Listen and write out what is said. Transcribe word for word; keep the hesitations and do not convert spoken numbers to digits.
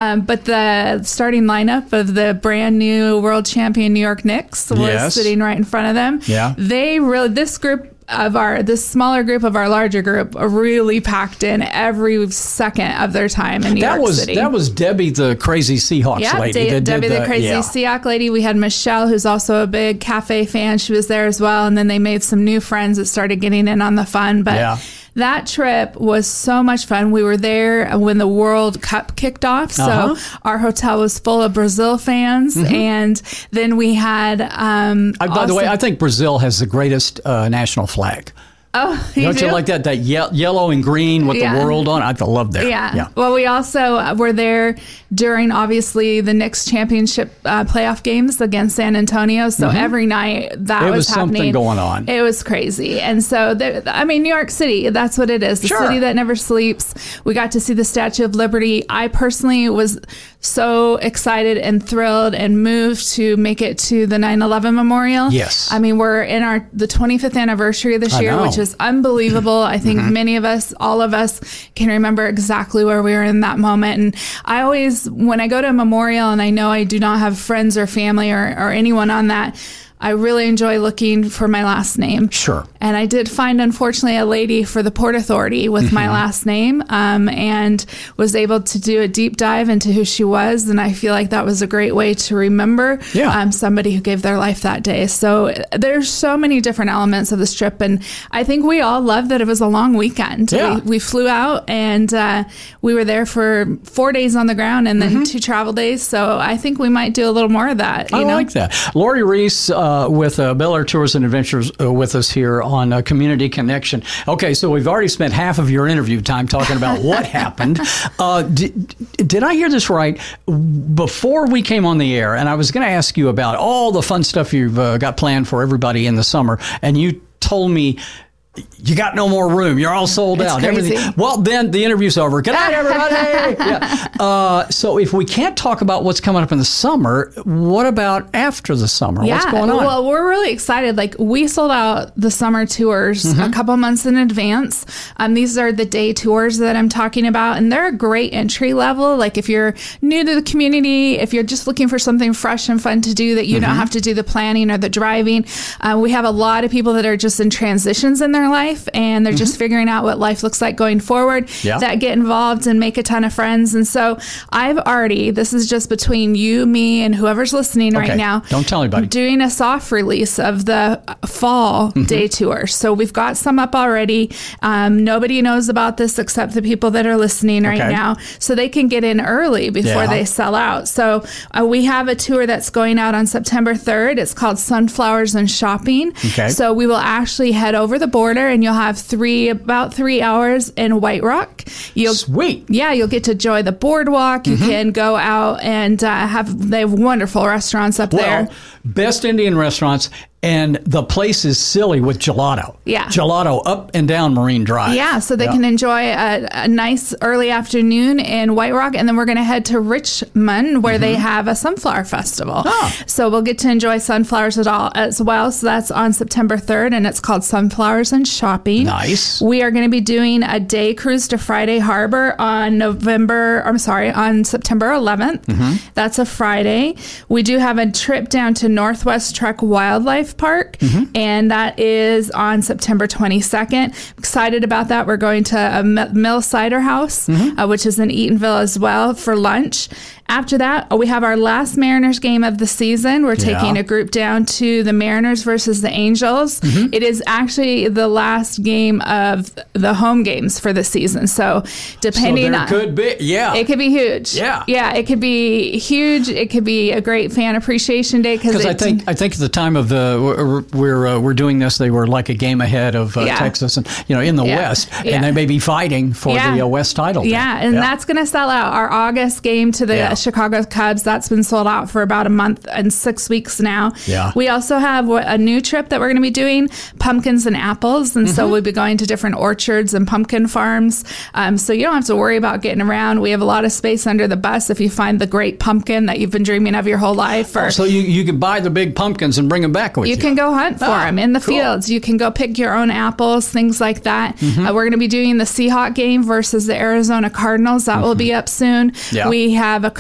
Um, but the starting lineup of the brand new world champion New York Knicks was Yes. sitting right in front of them. Yeah. They really, this group of our, this smaller group of our larger group really packed in every second of their time in New That York was City. that was Debbie, the crazy Seahawks Yeah, lady. De- that did Debbie the, crazy yeah. Seahawk lady. We had Michelle, who's also a big cafe fan. She was there as well. And then they made some new friends that started getting in on the fun. But Yeah. that trip was so much fun. We were there when the World Cup kicked off. So Uh-huh. our hotel was full of Brazil fans. Mm-hmm. And then we had... Um, I, by the also- way, I think Brazil has the greatest uh, national flag. Oh, you Don't do? you like that? That ye- yellow and green with Yeah. the world on. I love that. Yeah. yeah. Well, we also were there during, obviously, the Knicks championship uh, playoff games against San Antonio. So every night that It was, was something happening. going on. It was crazy. And so, there, I mean, New York City, that's what it is. The Sure. city that never sleeps. We got to see the Statue of Liberty. I personally was so excited and thrilled and moved to make it to the nine eleven memorial. Yes. I mean, we're in our the twenty-fifth anniversary this I year, know. which is unbelievable. I think many of us, all of us, can remember exactly where we were in that moment. And I always, when I go to a memorial and I know I do not have friends or family or, or anyone on that, I really enjoy looking for my last name. Sure. And I did find, unfortunately, a lady for the Port Authority with my last name, um, and was able to do a deep dive into who she was. And I feel like that was a great way to remember Yeah. um, somebody who gave their life that day. So uh, there's so many different elements of this trip. And I think we all loved that it was a long weekend. Yeah. We, we flew out and uh, we were there for four days on the ground and then two travel days. So I think we might do a little more of that. You I know? like that. Lori Reese uh, with uh, Bel Air Tours and Adventures uh, with us here on uh, Community Connection. Okay, so we've already spent half of your interview time talking about what happened. Uh, did, did I hear this right? Before we came on the air, and I was going to ask you about all the fun stuff you've uh, got planned for everybody in the summer, and you told me you got no more room. You're all sold It's out. crazy. Everything. Well, then the interview's over. Good night, everybody. yeah. uh, so if we can't talk about what's coming up in the summer, what about after the summer? What's going on? Well, we're really excited. Like, we sold out the summer tours Mm-hmm. a couple months in advance. Um, these are the day tours that I'm talking about, and they're a great entry level. Like, if you're new to the community, if you're just looking for something fresh and fun to do that you Mm-hmm. don't have to do the planning or the driving. Uh, we have a lot of people that are just in transitions in their life, and they're just figuring out what life looks like going forward, Mm-hmm. Yeah. that get involved and make a ton of friends. And so I've already, this is just between you, me, and whoever's listening Okay. right now. Don't tell anybody. Doing a soft release of the fall Mm-hmm. day tour. So we've got some up already. Um, nobody knows about this except the people that are listening right Okay. now. So they can get in early before Yeah. they sell out. So uh, we have a tour that's going out on September third. It's called Sunflowers and Shopping. Okay. So we will actually head over the border, and you'll have three, about three hours in White Rock. You'll Sweet. yeah, you'll get to enjoy the boardwalk. You Mm-hmm. can go out and uh, have, they have wonderful restaurants up there. Well, best Indian restaurants, and the place is silly with gelato. Yeah. Gelato up and down Marine Drive. Yeah, so they Yeah. can enjoy a, a nice early afternoon in White Rock, and then we're going to head to Richmond, where they have a sunflower festival. Ah. So we'll get to enjoy sunflowers at all as well. So that's on September third, and it's called Sunflowers and Shopping. Nice. We are going to be doing a day cruise to Friday Harbor on November, I'm sorry, on September eleventh. Mm-hmm. That's a Friday. We do have a trip down to Northwest Trek Wildlife Park, Mm-hmm. and that is on September twenty-second. Excited about that. We're going to a M- Mill Cider House, Mm-hmm. uh, which is in Eatonville as well, for lunch. After that, we have our last Mariners game of the season. We're taking Yeah. a group down to the Mariners versus the Angels. Mm-hmm. It is actually the last game of the home games for the season. So depending so there on... could be, yeah. It could be huge. Yeah. Yeah, it could be huge. It could be a great fan appreciation day. Because I think I think at the time of the we're we're, uh, we're doing this, they were like a game ahead of uh, Yeah. Texas, and you know in the Yeah. West, Yeah. and they may be fighting for Yeah. the uh, West title. then. Yeah, and that's going to sell out. Our August game to the Yeah. Chicago Cubs, that's been sold out for about a month and six weeks now. Yeah. We also have a new trip that we're going to be doing, pumpkins and apples. And Mm-hmm. so we'll be going to different orchards and pumpkin farms. Um, so you don't have to worry about getting around. We have a lot of space under the bus if you find the great pumpkin that you've been dreaming of your whole life. Or So you, you can buy the big pumpkins and bring them back with you. you can go hunt for Ah, them in the cool. fields. You can go pick your own apples, things like that. Mm-hmm. Uh, we're going to be doing the Seahawk game versus the Arizona Cardinals. That will be up soon. Yeah. We have a